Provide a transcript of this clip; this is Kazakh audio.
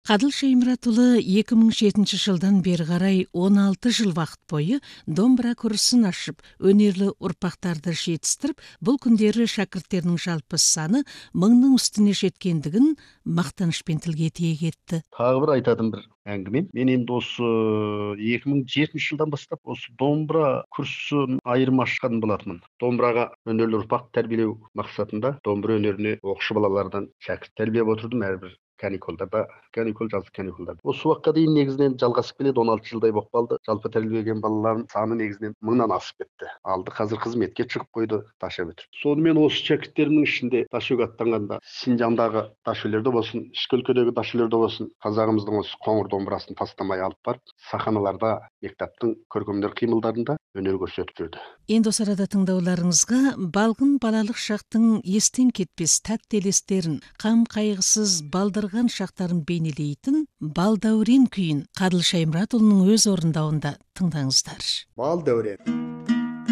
Кадыл Шаймурат уулу 2007 жылдан бери карай 16 жыл вакыт бою домбура курсун ашып, өнерлүү урпактарды жетиштирип, бул күндөрү шакирттеринин жалпы саны 1000 үстүнө жеткендигин мактанычпен тилге тиек этти. Тағы бір айтатын бір әңгіме. Мен енді осы 2007 жылдан бастап осы домбыра курсын айырма ашқан болатынмын. Домбыраға өнерлі ұрпақ тәрбиелеу мақсатында домбыра өнеріне оқушы балалардан шәкірт тәрбиелеп отырдым әрбір каникулдарда, жазғы каникулдарда. Осы уақытқа дейін негізінен жалғасып келеді, 16 жылдай болып қалды. Жалпы тәрбиелеген балалардың саны негізінен 1000-нан асып кетті. Алды қазір қызметке шығып қойды, таша бітіріп. Сонымен осы шәкірттерімнің ішінде ташөге аттанғанда Синжандағы ташөлерде болсын, ішкі өлкедегі ташөлерде болсын, қазағымыздың осы қоңыр домбырасын тастамай алып барып, саханаларда, мектептің көркемдер қимылдарында өнер көрсетіп жүрді. Енді осы арада тыңдауларыңызга балгын балалык шактын эстен кетпес тәтті элестерин, кам кайгысыз балдырган шактарын бейнелейтин Бал дәурен күйүн Кадыл Шаймурат уулунун өз орундауында тыңдаңыздар. Бал дәурен.